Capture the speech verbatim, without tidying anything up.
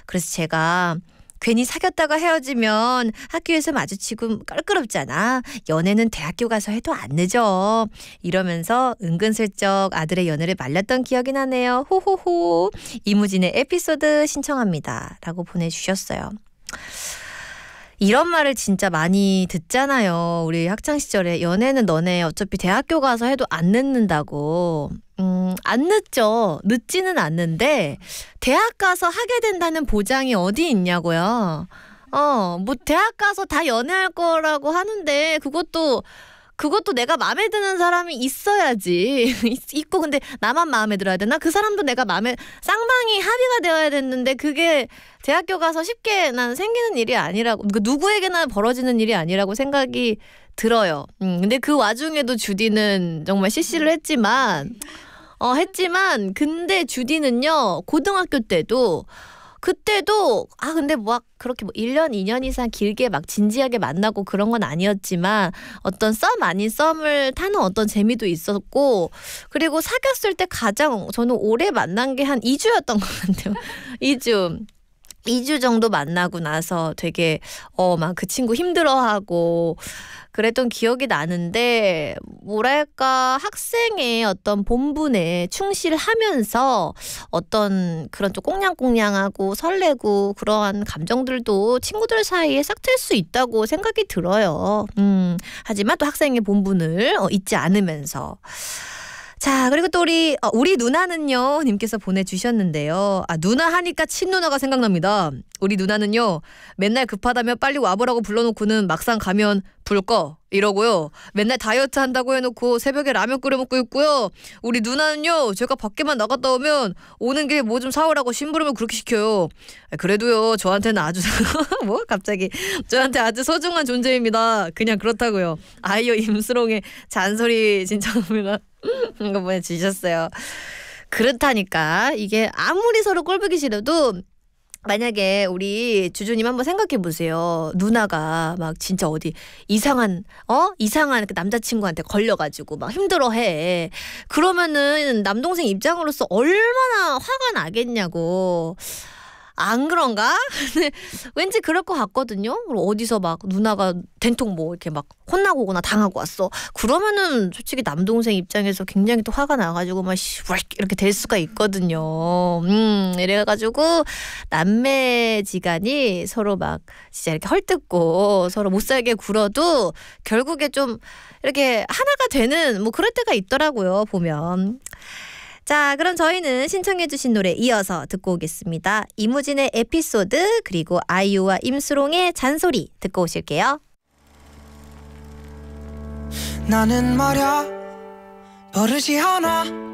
그래서 제가 괜히 사귀었다가 헤어지면 학교에서 마주치고 껄끄럽잖아. 연애는 대학교 가서 해도 안 늦어. 이러면서 은근슬쩍 아들의 연애를 말렸던 기억이 나네요. 호호호. 이무진의 에피소드 신청합니다. 라고 보내주셨어요. 이런 말을 진짜 많이 듣잖아요. 우리 학창시절에 연애는 너네 어차피 대학교 가서 해도 안 늦는다고. 음, 안 늦죠. 늦지는 않는데 대학 가서 하게 된다는 보장이 어디 있냐고요. 어, 뭐 대학 가서 다 연애할 거라고 하는데 그것도 그것도 내가 마음에 드는 사람이 있어야지. 있고 근데 나만 마음에 들어야 되나? 그 사람도 내가 마음에 쌍방이 합의가 되어야 됐는데 그게 대학교 가서 쉽게 난 생기는 일이 아니라고 누구에게나 벌어지는 일이 아니라고 생각이 들어요. 음, 근데 그 와중에도 주디는 정말 씨씨를 했지만 어 했지만 근데 주디는요 고등학교 때도 그때도 아 근데 막 그렇게 뭐 일 년 이 년 이상 길게 막 진지하게 만나고 그런 건 아니었지만 어떤 썸 아닌 썸을 타는 어떤 재미도 있었고 그리고 사귀었을 때 가장 저는 오래 만난 게 한 이 주였던 것 같아요. 이 주. 이 주 정도 만나고 나서 되게 어 막 그 친구 힘들어하고 그랬던 기억이 나는데 뭐랄까 학생의 어떤 본분에 충실하면서 어떤 그런 좀 꽁냥꽁냥하고 설레고 그러한 감정들도 친구들 사이에 싹틀 수 있다고 생각이 들어요. 음 하지만 또 학생의 본분을 어, 잊지 않으면서 자 그리고 또 우리 어, 우리 누나는요 님께서 보내주셨는데요. 아 누나 하니까 친누나가 생각납니다. 우리 누나는요 맨날 급하다며 빨리 와보라고 불러놓고는 막상 가면 불 꺼 이러고요. 맨날 다이어트 한다고 해놓고 새벽에 라면 끓여 먹고 있고요. 우리 누나는요 제가 밖에만 나갔다 오면 오는 길에 뭐 좀 사오라고 심부름을 그렇게 시켜요. 그래도요 저한테는 아주 뭐 갑자기 저한테 아주 소중한 존재입니다. 그냥 그렇다고요. 아이유 임수롱의 잔소리 신청합니다. 이거 보내주셨어요. 그렇다니까 이게 아무리 서로 꼴보기 싫어도 만약에 우리 주주님 한번 생각해 보세요. 누나가 막 진짜 어디 이상한 어 이상한 그 남자친구한테 걸려가지고 막 힘들어해. 그러면은 남동생 입장으로서 얼마나 화가 나겠냐고. 안 그런가? 왠지 그럴 것 같거든요. 어디서 막 누나가 된통 뭐 이렇게 막 혼나고 오거나 당하고 왔어. 그러면은 솔직히 남동생 입장에서 굉장히 또 화가 나가지고 막 이렇게 될 수가 있거든요. 음, 이래가지고 남매지간이 서로 막 진짜 이렇게 헐뜯고 서로 못 살게 굴어도 결국에 좀 이렇게 하나가 되는 뭐 그럴 때가 있더라고요. 보면. 자 그럼 저희는 신청해 주신 노래 이어서 듣고 오겠습니다. 이무진의 에피소드 그리고 아이유와 임수롱의 잔소리 듣고 오실게요. 나는 말야 버릇이 하나